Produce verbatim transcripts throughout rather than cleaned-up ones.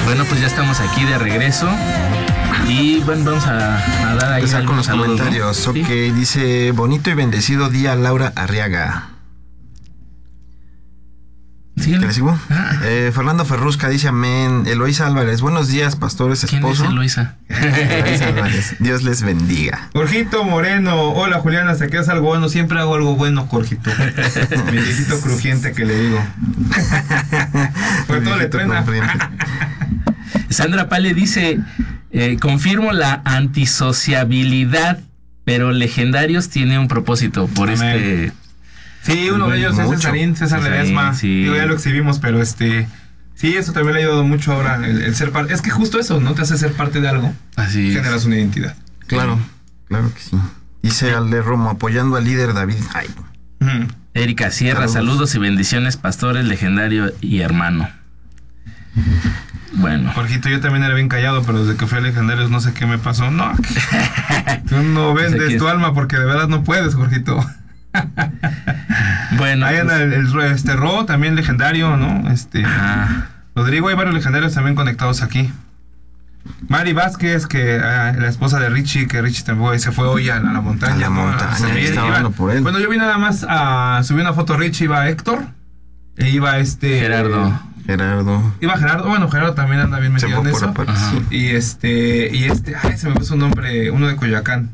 Bueno, pues ya estamos aquí de regreso. Y bueno, vamos a, a dar ahí con los saludos, comentarios. ¿no? Ok, ¿sí? Dice, bonito y bendecido día, Laura Arriaga. ¿Qué le sigo? Ah. Eh, Fernando Ferrusca dice amén. Eloísa Álvarez, buenos días, pastores, esposo. ¿Quién es Eloísa? Eloísa Álvarez, Dios les bendiga. Jorgito Moreno, hola Juliana, ¿hasta qué haces algo bueno? Siempre hago algo bueno, Jorgito. Mi viejito crujiente que le digo. Por todo le truena. Sandra Pale dice, eh, confirmo la antisociabilidad, pero Legendarios tiene un propósito por amén. este... Sí, uno de ellos mucho. es Cesarín, César Ledesma. Sí. Digo, ya lo exhibimos, pero este... Sí, eso también le ha ayudado mucho ahora, el, el ser parte... Es que justo eso, ¿no? Te hace ser parte de algo. Así generas es. una identidad. Claro, claro que sí. Dice Alde Romo, apoyando al líder David. Ay. Uh-huh. Erika Sierra, saludos. saludos y bendiciones, pastores, legendario y hermano. Bueno. Jorgito, yo también era bien callado, pero desde que fui a Legendarios no sé qué me pasó. No, tú no vendes tu alma porque de verdad no puedes, Jorgito. Bueno, ahí anda el, el, este Ro, también legendario, ¿no? Este Ajá. Rodrigo, hay varios legendarios también conectados aquí. Mari Vázquez, que ah, la esposa de Richie, que Richie también se fue hoy a la, a la montaña. A la montaña, ¿no? sí, estaba hablando por él. Bueno, yo vi nada más a subir una foto. Richie, iba Héctor, e iba este Gerardo. Gerardo. Iba Gerardo, bueno, Gerardo también anda bien metido en eso. Parte, sí. Y este, y este, ay, se me puso un nombre, uno de Coyoacán.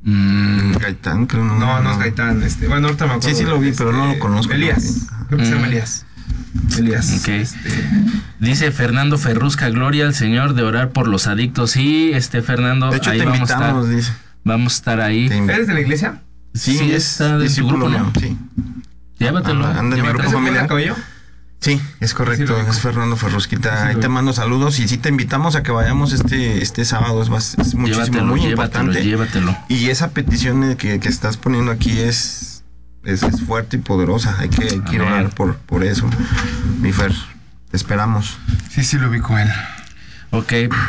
Mm, Gaitán, creo. No, no, no es Gaitán. Este, bueno, ahorita me acuerdo. Sí, sí lo vi, este, pero no lo conozco. Elías. No. Creo que mm. se llama Elías. Elías. Okay. Este... Dice Fernando Ferrusca, gloria al Señor de orar por los adictos. Sí, este Fernando, de hecho, ahí te vamos a estar. Dice. Vamos a estar ahí. ¿Eres de la iglesia? Sí, sí es de su grupo, ¿no? Sí. Llévatelo. Anda, anda en mi grupo familiar. Cabello? Sí, es correcto, sí, es Fernando Ferrusquita. Sí, ahí te mando saludos y sí te invitamos a que vayamos este este sábado, es, más, es muchísimo, llévatelo, muy llévatelo, importante. Llévatelo. Y esa petición que, que estás poniendo aquí es, es, es fuerte y poderosa, hay que, hay que orar por, por eso. Mi Fer, te esperamos. Sí, sí lo vi con él. Ok,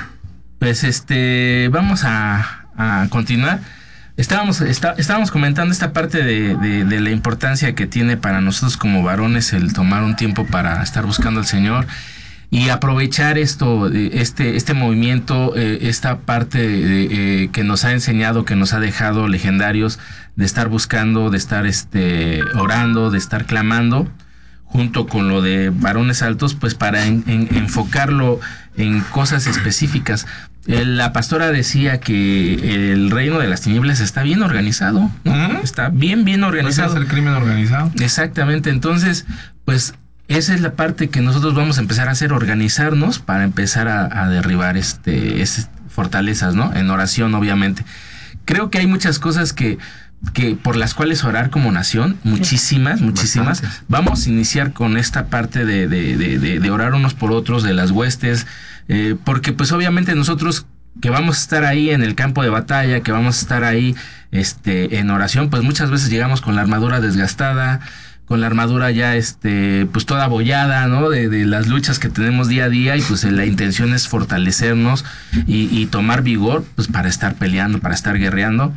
pues este, vamos a, a continuar. Estábamos, está, estábamos comentando esta parte de, de, de la importancia que tiene para nosotros como varones el tomar un tiempo para estar buscando al Señor y aprovechar esto, este, este movimiento, eh, esta parte de, eh, que nos ha enseñado, que nos ha dejado Legendarios, de estar buscando, de estar este, orando, de estar clamando, junto con lo de Varones Altos, pues para en, en, enfocarlo en cosas específicas. La pastora decía que el reino de las tinieblas está bien organizado, ¿no? ¿Mm? Está bien, bien organizado. ¿Ese es el crimen organizado? Exactamente, entonces, pues esa es la parte que nosotros vamos a empezar a hacer, organizarnos para empezar a, a derribar este, esas fortalezas, ¿no? En oración, obviamente. Creo que hay muchas cosas que, que por las cuales orar como nación, muchísimas, muchísimas. Bastantes. Vamos a iniciar con esta parte de, de, de, de, de orar unos por otros, de las huestes, eh, porque pues obviamente nosotros que vamos a estar ahí en el campo de batalla, que vamos a estar ahí este, en oración, pues muchas veces llegamos con la armadura desgastada, con la armadura ya este pues toda abollada, ¿no? De, de las luchas que tenemos día a día, y pues la intención es fortalecernos y, y tomar vigor pues para estar peleando, para estar guerreando.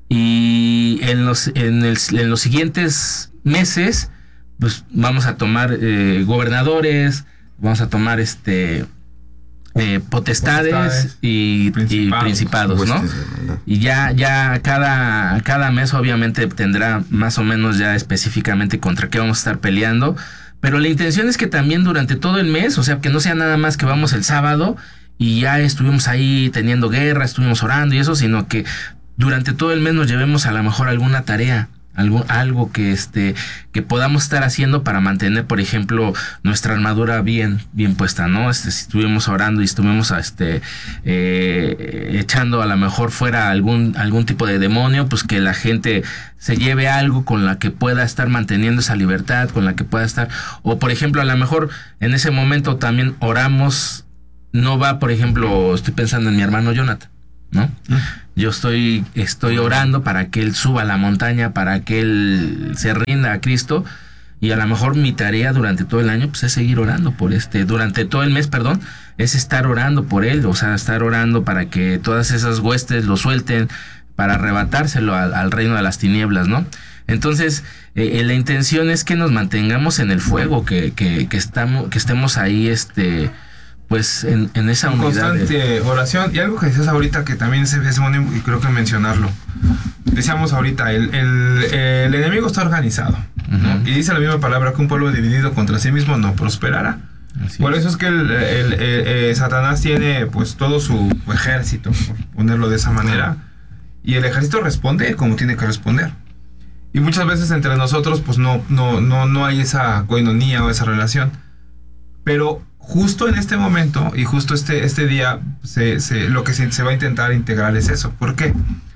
Y en los en, el, en los siguientes meses pues vamos a tomar eh, gobernadores, vamos a tomar este eh, potestades, potestades y, principados, y principados, ¿no? Y ya ya cada cada mes obviamente tendrá más o menos ya específicamente contra qué vamos a estar peleando, pero la intención es que también durante todo el mes, o sea, que no sea nada más que vamos el sábado y ya estuvimos ahí teniendo guerra, estuvimos orando y eso, sino que durante todo el mes nos llevemos a lo mejor alguna tarea, algo, algo que este, que podamos estar haciendo para mantener, por ejemplo, nuestra armadura bien, bien puesta, ¿no? Este, si estuvimos orando y estuvimos este, eh, echando a lo mejor fuera algún, algún tipo de demonio, pues que la gente se lleve algo con la que pueda estar manteniendo esa libertad, con la que pueda estar, o por ejemplo, a lo mejor en ese momento también oramos, no va, por ejemplo, estoy pensando en mi hermano Jonathan, ¿no? Mm. Yo estoy, estoy orando para que él suba a la montaña, para que él se rinda a Cristo, y a lo mejor mi tarea durante todo el año pues es seguir orando por este, durante todo el mes, perdón, es estar orando por él, o sea, estar orando para que todas esas huestes lo suelten, para arrebatárselo al, al reino de las tinieblas, ¿no? Entonces, eh, la intención es que nos mantengamos en el fuego, que, que, que estamos, que estemos ahí, este, pues en, en esa unidad. Constante de... oración. Y algo que decías ahorita que también es, es bueno y creo que mencionarlo. Decíamos ahorita, el, el, el enemigo está organizado. Uh-huh. ¿no? Y dice la misma palabra que un pueblo dividido contra sí mismo no prosperará. Así Por es. eso es que el, el, el, el, Satanás tiene pues todo su ejército, por ponerlo de esa manera. Y el ejército responde como tiene que responder. Y muchas veces entre nosotros pues no, no, no, no hay esa coinonía o esa relación. Pero justo en este momento y justo este, este día se, se, lo que se, se va a intentar integrar es eso. ¿Por qué?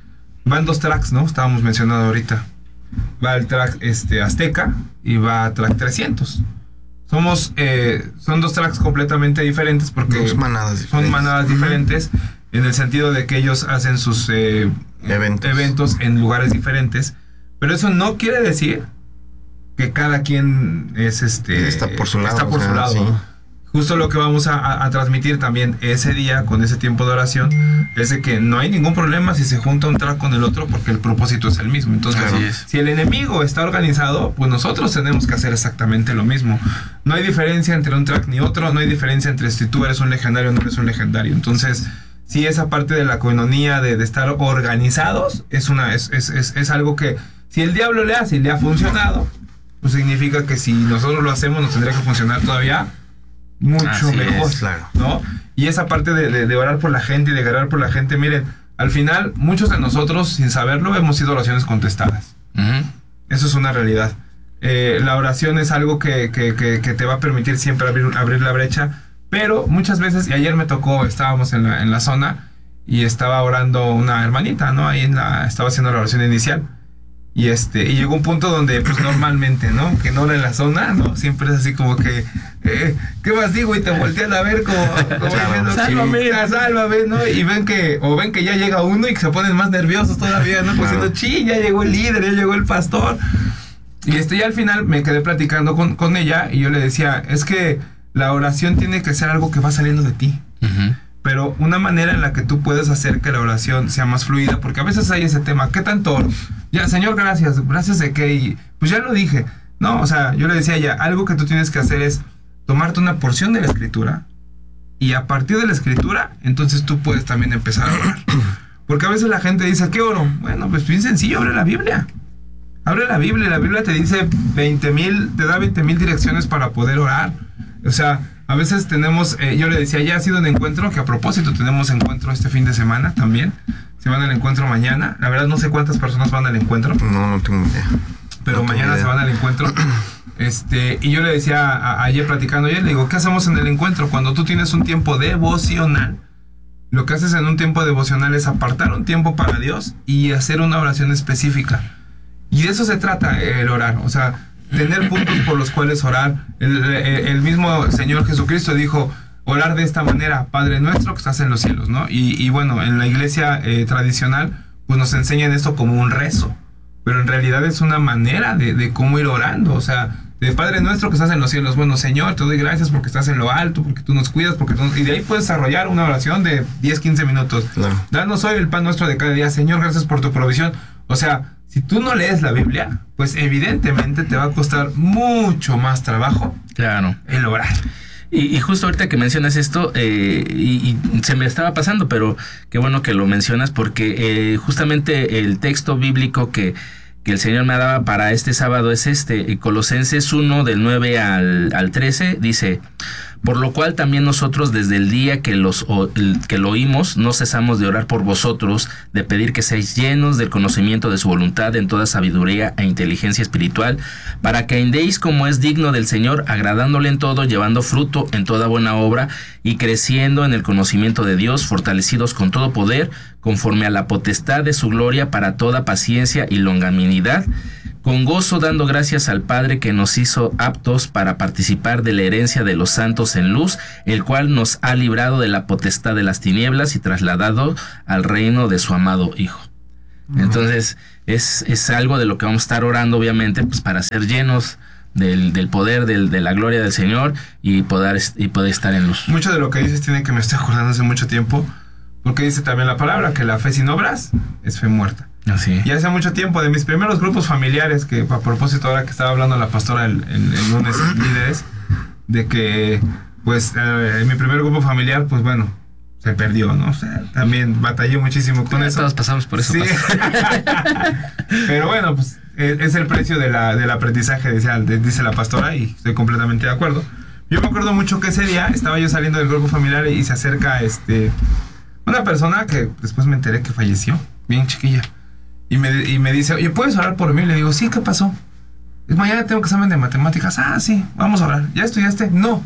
Van dos tracks, ¿no? Estábamos mencionando ahorita. Va el track este, Azteca y va track trescientos. Somos, eh, son dos tracks completamente diferentes porque dos manadas diferentes. son manadas diferentes en el sentido de que ellos hacen sus eh, eventos. eventos en lugares diferentes. Pero eso no quiere decir que cada quien es este está por su lado. Está por o sea, su lado. Sí. Justo lo que vamos a, a, a transmitir también ese día con ese tiempo de oración es de que no hay ningún problema si se junta un track con el otro porque el propósito es el mismo. Entonces, es. si el enemigo está organizado, pues nosotros tenemos que hacer exactamente lo mismo. No hay diferencia entre un track ni otro, no hay diferencia entre si tú eres un legendario o no eres un legendario. Entonces, sí, esa parte de la coinonía, de, de estar organizados, es, una, es, es, es, es algo que si el diablo le hace y le ha funcionado, pues significa que si nosotros lo hacemos nos tendría que funcionar todavía mucho Así mejor, es, claro. ¿no? Y esa parte de, de, de orar por la gente y de orar por la gente, miren, al final muchos de nosotros sin saberlo hemos sido oraciones contestadas. Uh-huh. Eso es una realidad. Eh, la oración es algo que, que, que, que te va a permitir siempre abrir, abrir la brecha, pero muchas veces, y ayer me tocó, estábamos en la, en la zona y estaba orando una hermanita, ¿no? Ahí en la, estaba haciendo la oración inicial. Y este, y llegó un punto donde, pues normalmente, ¿no? Que no ora en la zona, ¿no? Siempre es así como que, eh, ¿qué más digo? Y te voltean a ver como, como diciendo, sálvame, ah, sálvame, ¿no? Y ven que, o ven que ya llega uno y que se ponen más nerviosos todavía, ¿no? Pues diciendo, sí, ya llegó el líder, ya llegó el pastor. Y este, y al final me quedé platicando con, con ella y yo le decía, es que la oración tiene que ser algo que va saliendo de ti. Uh-huh. Pero una manera en la que tú puedes hacer que la oración sea más fluida, porque a veces hay ese tema, ¿qué tanto oro? Ya, Señor, gracias, gracias de qué, y pues ya lo dije, no, o sea, yo le decía a ella, algo que tú tienes que hacer es tomarte una porción de la escritura, y a partir de la escritura, entonces tú puedes también empezar a orar. Porque a veces la gente dice, ¿qué oro? Bueno, pues bien sencillo, abre la Biblia. Abre la Biblia, la Biblia te dice veinte mil, te da veinte mil direcciones para poder orar. O sea, a veces tenemos, eh, yo le decía, ya ha sido un encuentro, que a propósito tenemos encuentro este fin de semana también. Se van al encuentro mañana. La verdad no sé cuántas personas van al encuentro. No, no tengo idea. Pero no mañana idea. se van al encuentro. Este, y yo le decía a, a ayer platicando, ayer le digo, ¿qué hacemos en el encuentro? Cuando tú tienes un tiempo devocional, lo que haces en un tiempo devocional es apartar un tiempo para Dios y hacer una oración específica. Y de eso se trata el orar, o sea, tener puntos por los cuales orar. El, el, el mismo Señor Jesucristo dijo, orar de esta manera, Padre nuestro que estás en los cielos, ¿no? Y, y bueno, en la iglesia eh, tradicional, pues nos enseñan esto como un rezo, pero en realidad es una manera de, de cómo ir orando, o sea, de Padre nuestro que estás en los cielos, bueno, Señor, te doy gracias porque estás en lo alto, porque tú nos cuidas, porque tú... y de ahí puedes desarrollar una oración de diez, quince minutos. Claro. Danos hoy el pan nuestro de cada día, Señor, gracias por tu provisión. O sea, si tú no lees la Biblia, pues evidentemente te va a costar mucho más trabajo, claro, el orar. Y, y justo ahorita que mencionas esto, eh, y, y se me estaba pasando, pero qué bueno que lo mencionas, porque eh, justamente el texto bíblico que, que el Señor me daba para este sábado es este, Colosenses uno, del nueve al, al trece, dice: por lo cual también nosotros desde el día que, los, o, que lo oímos, no cesamos de orar por vosotros, de pedir que seáis llenos del conocimiento de su voluntad en toda sabiduría e inteligencia espiritual, para que andéis como es digno del Señor, agradándole en todo, llevando fruto en toda buena obra y creciendo en el conocimiento de Dios, fortalecidos con todo poder, conforme a la potestad de su gloria, para toda paciencia y longanimidad, con gozo dando gracias al Padre que nos hizo aptos para participar de la herencia de los santos en luz, el cual nos ha librado de la potestad de las tinieblas y trasladado al reino de su amado Hijo. Uh-huh. Entonces es, es algo de lo que vamos a estar orando, obviamente, pues para ser llenos del, del poder, del, de la gloria del Señor y poder, y poder estar en luz. Mucho de lo que dices tiene que me estoy acordando hace mucho tiempo, porque dice también la palabra que la fe sin obras es fe muerta. Así. Y hace mucho tiempo, de mis primeros grupos familiares, que a propósito ahora que estaba hablando la pastora el, el, el lunes, líderes, de que pues eh, en mi primer grupo familiar, pues bueno, se perdió, ¿no? O sea, también batallé muchísimo con ya eso. Todos pasamos por eso. Sí. Pero bueno, pues es el precio de la, del aprendizaje, decía, dice la pastora, y estoy completamente de acuerdo. Yo me acuerdo mucho que ese día estaba yo saliendo del grupo familiar y se acerca este una persona que después me enteré que falleció, bien chiquilla. Y me, y me dice, oye, ¿puedes orar por mí? Le digo, sí, ¿qué pasó? Mañana tengo examen de matemáticas. Ah, sí, vamos a orar. ¿Ya estudiaste? No.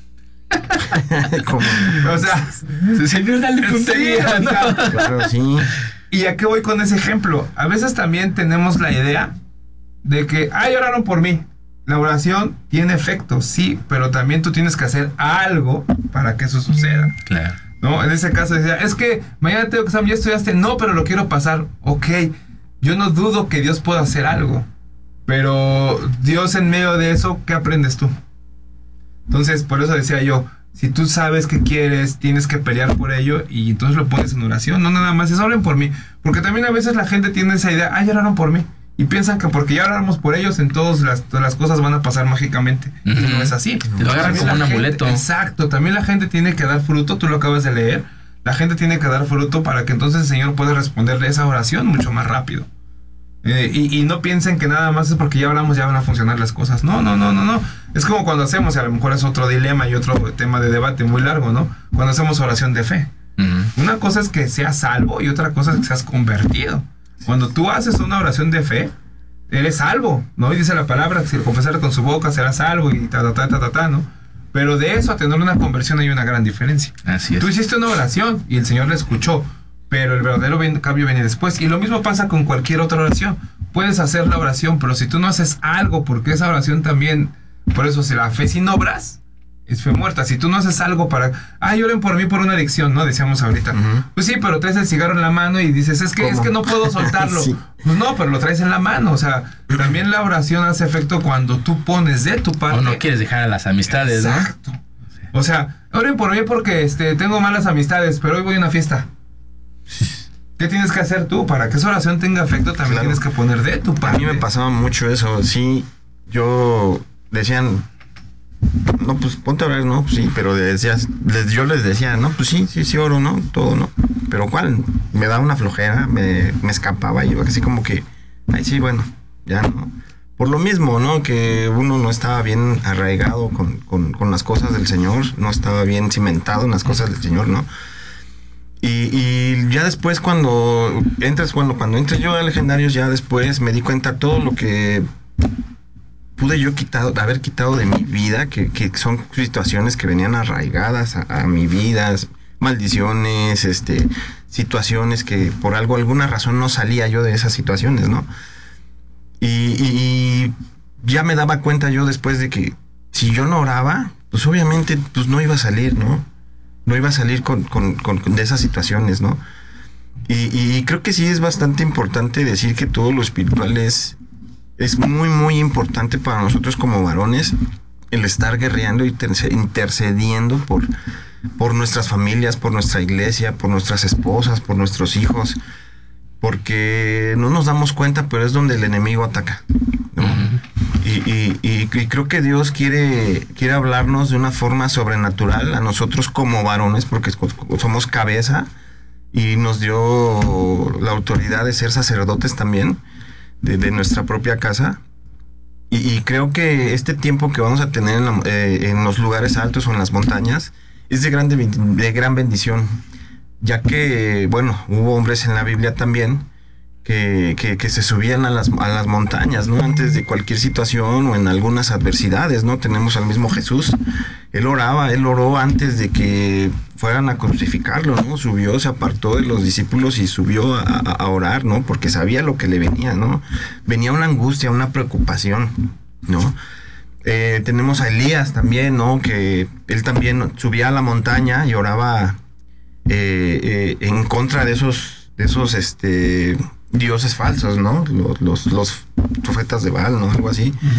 ¿Cómo? O sea, señor, dale puntería. Sí, ¿no? Claro, sí. ¿Y a qué voy con ese ejemplo? A veces también tenemos la idea de que, ay, oraron por mí. La oración tiene efecto, sí, pero también tú tienes que hacer algo para que eso suceda. Claro. ¿No? En ese caso decía, es que mañana tengo examen, ya estudiaste, no, pero lo quiero pasar. Ok, yo no dudo que Dios pueda hacer algo, pero Dios en medio de eso, ¿qué aprendes tú? Entonces, por eso decía yo, si tú sabes qué quieres, tienes que pelear por ello y entonces lo pones en oración, no nada más es oren por mí, porque también a veces la gente tiene esa idea, ah, ya oraron por mí, y piensan que porque ya oramos por ellos, entonces las, todas las cosas van a pasar mágicamente. Uh-huh. Y no es así. Te lo agarran como un gente, amuleto. Exacto, también la gente tiene que dar fruto, tú lo acabas de leer, la gente tiene que dar fruto para que entonces el Señor pueda responderle esa oración mucho más rápido. Eh, y, y no piensen que nada más es porque ya hablamos, ya van a funcionar las cosas. No, no, no, no, no. Es como cuando hacemos, y a lo mejor es otro dilema y otro tema de debate muy largo, ¿no? Cuando hacemos oración de fe. Uh-huh. Una cosa es que seas salvo y otra cosa es que seas convertido. Cuando tú haces una oración de fe, eres salvo, ¿no? Y dice la palabra que si lo confesara con su boca será salvo y ta, ta, ta, ta, ta, ta, ¿no? Pero de eso a tener una conversión hay una gran diferencia. Así es. Tú hiciste una oración y el Señor la escuchó, pero el verdadero cambio viene después. Y lo mismo pasa con cualquier otra oración. Puedes hacer la oración, pero si tú no haces algo, porque esa oración también, por eso si la fe sin obras, es fe muerta. Si tú no haces algo para, ay, oren por mí por una adicción, ¿no? Decíamos ahorita. Uh-huh. Pues sí, pero traes el cigarro en la mano y dices, es que, es que no puedo soltarlo. Sí. Pues no, pero lo traes en la mano. O sea, también la oración hace efecto cuando tú pones de tu parte. O no quieres dejar a las amistades, exacto, ¿no? O sea, oren por mí porque este, tengo malas amistades, pero hoy voy a una fiesta. ¿Qué tienes que hacer tú? Para que esa oración tenga efecto también claro. Tienes que poner de tu parte. A mí me pasaba mucho eso. Sí, yo decían, no, pues ponte a orar, ¿no? Pues sí, pero decías, les, yo les decía, no, pues sí, sí, sí oro, ¿no? Todo, ¿no? Pero ¿cuál? Me daba una flojera, me, me escapaba, yo así como que, ay, sí, bueno, ya no. Por lo mismo, ¿no? Que uno no estaba bien arraigado con, con, con las cosas del Señor, no estaba bien cimentado en las cosas del Señor, ¿no? Y, y ya después cuando entras, bueno, cuando entré yo a Legendarios, ya después me di cuenta todo lo que pude yo quitado, haber quitado de mi vida, que, que son situaciones que venían arraigadas a, a mi vida, maldiciones, este, situaciones que por algo, alguna razón no salía yo de esas situaciones, ¿no? Y, y, y ya me daba cuenta yo después de que si yo no oraba, pues obviamente pues no iba a salir, ¿no? No iba a salir con, con, con, con de esas situaciones, ¿no? Y, y creo que sí es bastante importante decir que todo lo espiritual es, es muy, muy importante para nosotros como varones, el estar guerreando y intercediendo por, por nuestras familias, por nuestra iglesia, por nuestras esposas, por nuestros hijos, porque no nos damos cuenta, pero es donde el enemigo ataca, ¿no? Uh-huh. Y, y, y, y creo que Dios quiere, quiere hablarnos de una forma sobrenatural a nosotros como varones, porque somos cabeza y nos dio la autoridad de ser sacerdotes también de, de nuestra propia casa. Y, y creo que este tiempo que vamos a tener en, la, eh, en los lugares altos o en las montañas es de, grande, de gran bendición, ya que, bueno, hubo hombres en la Biblia también Que, que, que se subían a las, a las montañas, ¿no? Antes de cualquier situación o en algunas adversidades, ¿no? Tenemos al mismo Jesús. Él oraba, él oró antes de que fueran a crucificarlo, ¿no? Subió, se apartó de los discípulos y subió a, a orar, ¿no? Porque sabía lo que le venía, ¿no? Venía una angustia, una preocupación, ¿no? Eh, tenemos a Elías también, ¿no? Que él también subía a la montaña y oraba eh, eh, en contra de esos, de esos, este... dioses falsos, ¿no? Los, los, los profetas de Baal, ¿no? Algo así.